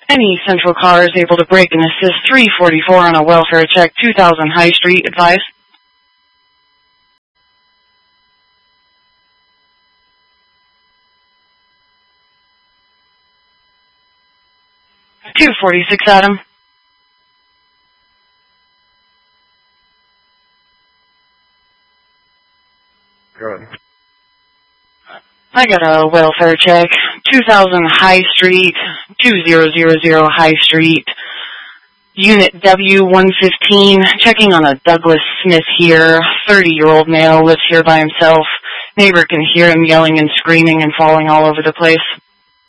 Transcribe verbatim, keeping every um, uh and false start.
Any Central car is able to brake and assist three forty-four on a welfare check, two thousand High Street, advise. two forty-six Adam. Good. I got a welfare check, two thousand High Street, two thousand High Street, Unit W one fifteen, checking on a Douglas Smith here, thirty-year-old male, lives here by himself. Neighbor can hear him yelling and screaming and falling all over the place.